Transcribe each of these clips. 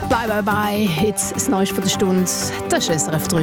Bye, bye, bye. Jetzt das Neueste von der Stunde. Das ist SRF 3.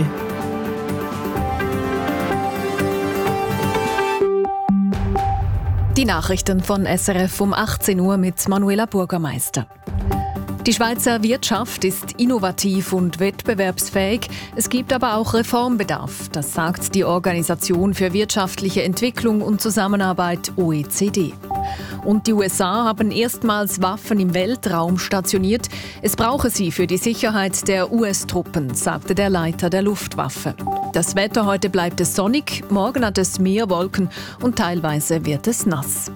Die Nachrichten von SRF um 18 Uhr mit Manuela Bürgermeister. Die Schweizer Wirtschaft ist innovativ und wettbewerbsfähig. Es gibt aber auch Reformbedarf. Das sagt die Organisation für wirtschaftliche Entwicklung und Zusammenarbeit OECD. Und die USA haben erstmals Waffen im Weltraum stationiert. Es brauche sie für die Sicherheit der US-Truppen, sagte der Leiter der Luftwaffe. Das Wetter heute bleibt es sonnig, morgen hat es mehr Wolken und teilweise wird es nass.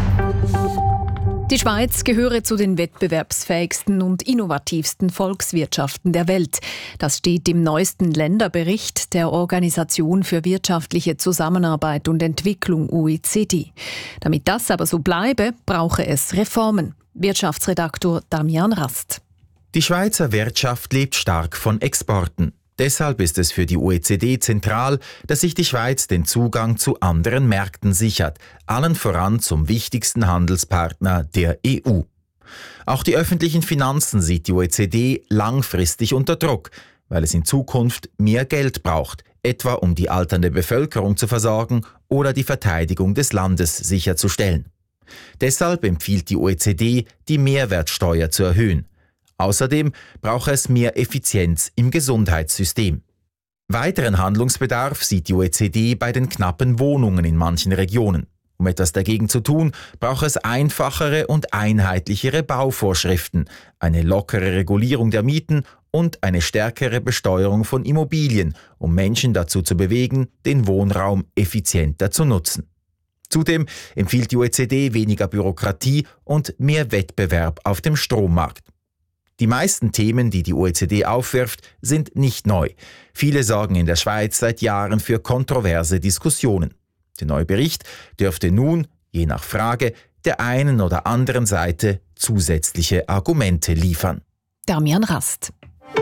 Die Schweiz gehöre zu den wettbewerbsfähigsten und innovativsten Volkswirtschaften der Welt. Das steht im neuesten Länderbericht der Organisation für wirtschaftliche Zusammenarbeit und Entwicklung OECD. Damit das aber so bleibe, brauche es Reformen. Wirtschaftsredaktor Damian Rast. Die Schweizer Wirtschaft lebt stark von Exporten. Deshalb ist es für die OECD zentral, dass sich die Schweiz den Zugang zu anderen Märkten sichert, allen voran zum wichtigsten Handelspartner der EU. Auch die öffentlichen Finanzen sieht die OECD langfristig unter Druck, weil es in Zukunft mehr Geld braucht, etwa um die alternde Bevölkerung zu versorgen oder die Verteidigung des Landes sicherzustellen. Deshalb empfiehlt die OECD, die Mehrwertsteuer zu erhöhen. Außerdem brauche es mehr Effizienz im Gesundheitssystem. Weiteren Handlungsbedarf sieht die OECD bei den knappen Wohnungen in manchen Regionen. Um etwas dagegen zu tun, braucht es einfachere und einheitlichere Bauvorschriften, eine lockere Regulierung der Mieten und eine stärkere Besteuerung von Immobilien, um Menschen dazu zu bewegen, den Wohnraum effizienter zu nutzen. Zudem empfiehlt die OECD weniger Bürokratie und mehr Wettbewerb auf dem Strommarkt. Die meisten Themen, die die OECD aufwirft, sind nicht neu. Viele sorgen in der Schweiz seit Jahren für kontroverse Diskussionen. Der neue Bericht dürfte nun, je nach Frage, der einen oder anderen Seite zusätzliche Argumente liefern. Damian Rast.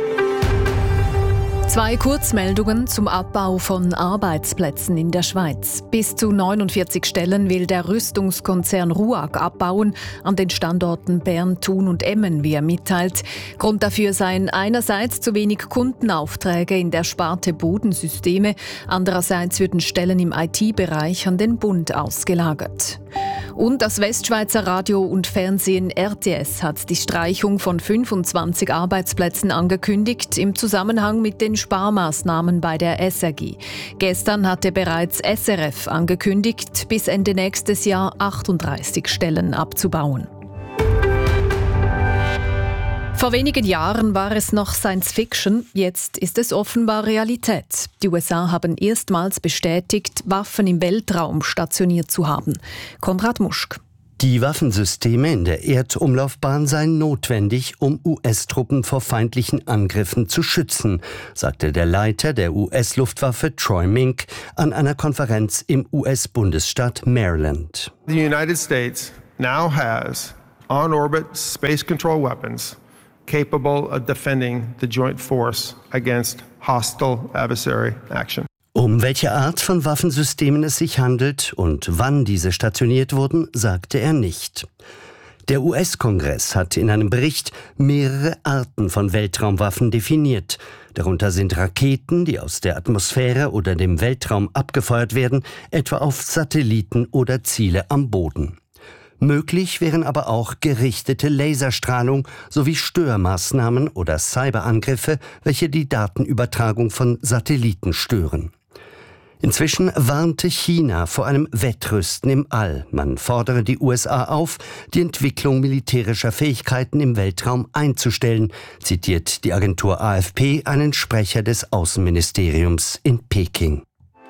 2 Kurzmeldungen zum Abbau von Arbeitsplätzen in der Schweiz. Bis zu 49 Stellen will der Rüstungskonzern RUAG abbauen an den Standorten Bern, Thun und Emmen, wie er mitteilt. Grund dafür seien einerseits zu wenig Kundenaufträge in der Sparte Bodensysteme, andererseits würden Stellen im IT-Bereich an den Bund ausgelagert. Und das Westschweizer Radio und Fernsehen RTS hat die Streichung von 25 Arbeitsplätzen angekündigt im Zusammenhang mit den Sparmaßnahmen bei der SRG. Gestern hatte bereits SRF angekündigt, bis Ende nächstes Jahr 38 Stellen abzubauen. Vor wenigen Jahren war es noch Science Fiction, jetzt ist es offenbar Realität. Die USA haben erstmals bestätigt, Waffen im Weltraum stationiert zu haben. Konrad Muschk. Die Waffensysteme in der Erdumlaufbahn seien notwendig, um US-Truppen vor feindlichen Angriffen zu schützen, sagte der Leiter der US-Luftwaffe Troy Mink an einer Konferenz im US-Bundesstaat Maryland. The United States now has on-orbit space control weapons capable of defending the joint force against hostile adversary action. Um welche Art von Waffensystemen es sich handelt und wann diese stationiert wurden, sagte er nicht. Der US-Kongress hat in einem Bericht mehrere Arten von Weltraumwaffen definiert. Darunter sind Raketen, die aus der Atmosphäre oder dem Weltraum abgefeuert werden, etwa auf Satelliten oder Ziele am Boden. Möglich wären aber auch gerichtete Laserstrahlung sowie Störmaßnahmen oder Cyberangriffe, welche die Datenübertragung von Satelliten stören. Inzwischen warnte China vor einem Wettrüsten im All. Man fordere die USA auf, die Entwicklung militärischer Fähigkeiten im Weltraum einzustellen, zitiert die Agentur AFP einen Sprecher des Außenministeriums in Peking.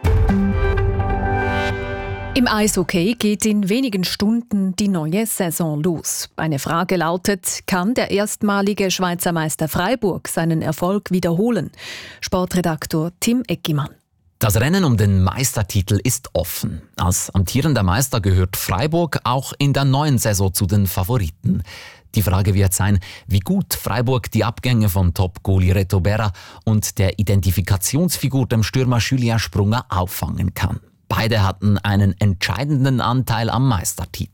Im Eishockey geht in wenigen Stunden die neue Saison los. Eine Frage lautet, kann der erstmalige Schweizer Meister Freiburg seinen Erfolg wiederholen? Sportredaktor Tim Eckimann. Das Rennen um den Meistertitel ist offen. Als amtierender Meister gehört Freiburg auch in der neuen Saison zu den Favoriten. Die Frage wird sein, wie gut Freiburg die Abgänge von Top-Goalie Reto Berra und der Identifikationsfigur dem Stürmer Julien Sprunger auffangen kann. Beide hatten einen entscheidenden Anteil am Meistertitel.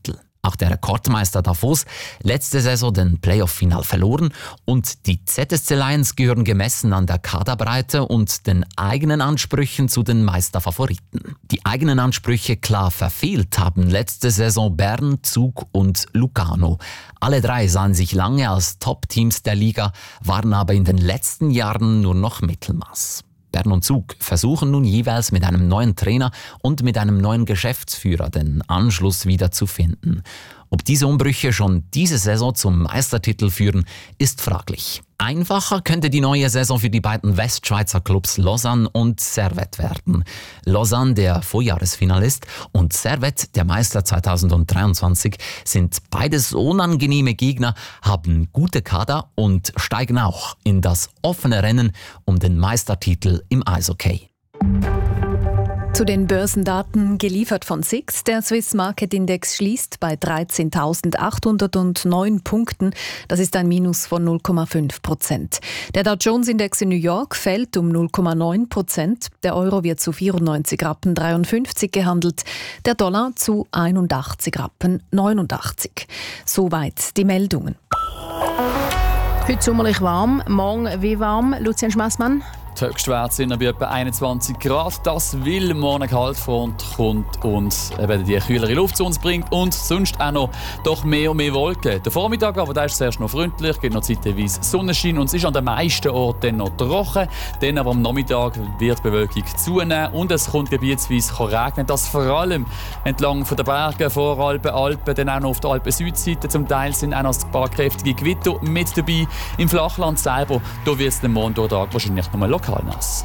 Auch der Rekordmeister Davos, letzte Saison den Playoff-Final verloren, und die ZSC Lions gehören gemessen an der Kaderbreite und den eigenen Ansprüchen zu den Meisterfavoriten. Die eigenen Ansprüche klar verfehlt haben letzte Saison Bern, Zug und Lugano. Alle drei sahen sich lange als Top-Teams der Liga, waren aber in den letzten Jahren nur noch Mittelmaß. Bern und Zug versuchen nun jeweils mit einem neuen Trainer und mit einem neuen Geschäftsführer den Anschluss wieder zu finden. Ob diese Umbrüche schon diese Saison zum Meistertitel führen, ist fraglich. Einfacher könnte die neue Saison für die beiden Westschweizer Clubs Lausanne und Servette werden. Lausanne, der Vorjahresfinalist, und Servette, der Meister 2023, sind beides unangenehme Gegner, haben gute Kader und steigen auch in das offene Rennen um den Meistertitel im Eishockey. Zu den Börsendaten geliefert von SIX. Der Swiss Market Index schließt bei 13.809 Punkten. Das ist ein Minus von 0,5%. Der Dow Jones Index in New York fällt um 0,9%. Der Euro wird zu 94,53 Rappen gehandelt. Der Dollar zu 81,89 Rappen. Soweit die Meldungen. Heute sommerlich warm, morgen wie warm, Lucian Schmassmann? Die Höchstwerte sind bei etwa 21 Grad. Das, weil morgen eine Kaltfront kommt und eben die kühlere Luft zu uns bringt und sonst auch noch doch mehr und mehr Wolken. Der Vormittag aber, der ist zuerst noch freundlich, gibt noch zeitweise Sonnenschein und es ist an den meisten Orten noch trocken. Dann aber am Nachmittag wird die Bewölkung zunehmen und es kommt gebietsweise regnen. Das vor allem entlang von den Bergen, Voralpen, Alpen, dann auch noch auf der Alpen-Südseite. Zum Teil sind auch noch ein paar kräftige Gewitter mit dabei. Im Flachland selber, da wird es den Montag wahrscheinlich noch mal lokal nass.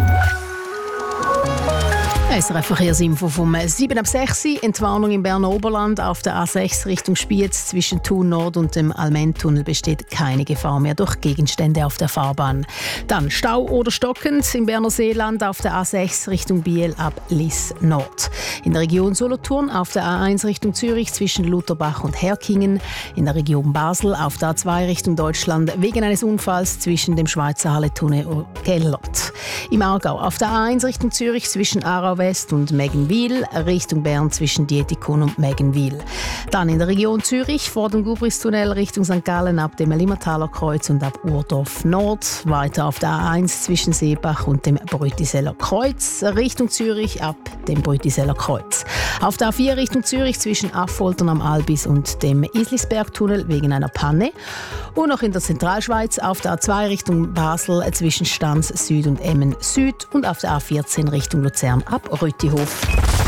SRF Verkehrsinfo vom 7 ab 6 Uhr. Entwarnung im Berner Oberland auf der A6 Richtung Spiez zwischen Thun Nord und dem Almentunnel besteht keine Gefahr mehr durch Gegenstände auf der Fahrbahn. Dann Stau oder stockend im Berner Seeland auf der A6 Richtung Biel ab Liss Nord. In der Region Solothurn auf der A1 Richtung Zürich zwischen Lutherbach und Herkingen. In der Region Basel auf der A2 Richtung Deutschland wegen eines Unfalls zwischen dem Schweizer Halletunnel und Gellert. Im Aargau auf der A1 Richtung Zürich zwischen Aarau West und Meggenwil, Richtung Bern zwischen Dietikon und Meggenwil. Dann in der Region Zürich vor dem Gubristunnel Richtung St. Gallen ab dem Limmertaler Kreuz und ab Urdorf Nord. Weiter auf der A1 zwischen Seebach und dem Brütiseller Kreuz, Richtung Zürich ab dem Brütiseller Kreuz. Auf der A4 Richtung Zürich zwischen Affoltern am Albis und dem Islisbergtunnel wegen einer Panne. Und noch in der Zentralschweiz auf der A2 Richtung Basel zwischen Stans Süd und Emmen Süd und auf der A14 Richtung Luzern ab Rüttihof.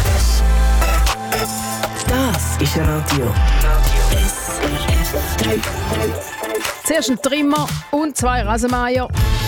Das ist Radio SRF 3. Zuerst ein Trimmer und 2 Rasenmäher.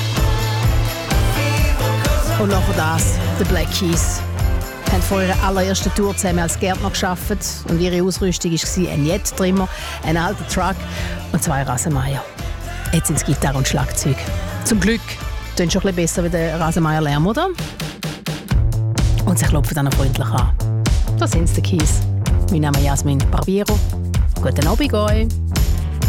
Und nachher das, die Black Keys. Sie haben vor ihrer allerersten Tour zusammen als Gärtner gearbeitet und ihre Ausrüstung war ein Jet-Trimmer, ein alter Truck und 2 Rasenmäher. Jetzt sind es Gitarre und Schlagzeug. Zum Glück tun schon ein bisschen besser wie der Rasenmäher-Lärm, oder? Und sie klopfen dann freundlich an. Da sind die Keys. Mein Name ist Jasmin Barbiero. Guten Abend euch.